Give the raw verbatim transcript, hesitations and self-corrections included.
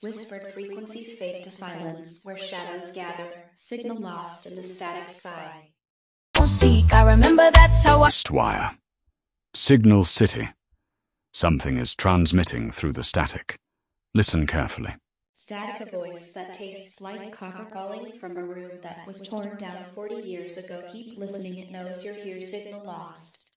whispered frequencies fade to silence, where shadows gather, signal lost in the static sky. Seek, I remember that's how I... Wire. Signal City. Something is transmitting through the static. Listen carefully. Static, a voice that tastes like copper calling from a room that was torn down forty years ago. Keep listening, it knows you're here. Signal lost.